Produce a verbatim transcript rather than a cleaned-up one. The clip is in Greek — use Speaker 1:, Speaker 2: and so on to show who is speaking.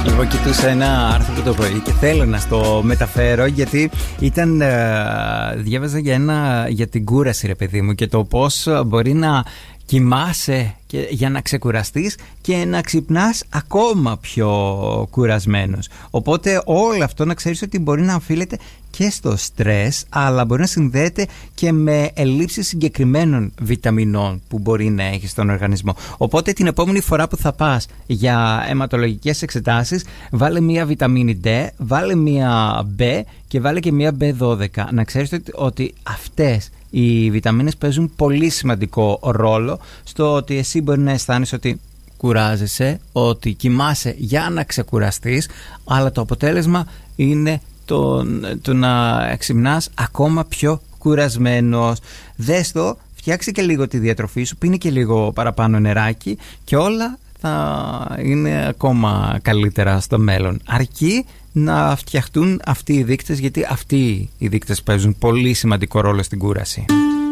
Speaker 1: Λοιπόν, κοιτούσα ένα άρθρο το πρωί και θέλω να στο μεταφέρω, γιατί ήταν, ε, διάβαζα για, ένα, για την κούραση, ρε παιδί μου, και το πώς μπορεί να κοιμάσαι και, για να ξεκουραστείς και να ξυπνάς ακόμα πιο κουρασμένος. Οπότε όλο αυτό να ξέρεις ότι μπορεί να οφείλεται και στο στρες, αλλά μπορεί να συνδέεται και με ελλείψεις συγκεκριμένων βιταμινών που μπορεί να έχει στον οργανισμό. Οπότε την επόμενη φορά που θα πας για αιματολογικές εξετάσεις, βάλε μία βιταμίνη D, βάλε μία B και βάλε και μία μπι δώδεκα. Να ξέρεις ότι, ότι αυτές οι βιταμίνες παίζουν πολύ σημαντικό ρόλο στο ότι εσύ μπορεί να αισθάνεσαι ότι κουράζεσαι, ότι κοιμάσαι για να ξεκουραστείς, αλλά το αποτέλεσμα είναι το, το να ξυπνάς ακόμα πιο κουρασμένος. Δες το, φτιάξε και λίγο τη διατροφή σου, πίνει και λίγο παραπάνω νεράκι και όλα θα είναι ακόμα καλύτερα στο μέλλον. Αρκεί να φτιαχτούν αυτοί οι δείκτες, γιατί αυτοί οι δείκτες παίζουν πολύ σημαντικό ρόλο στην κούραση.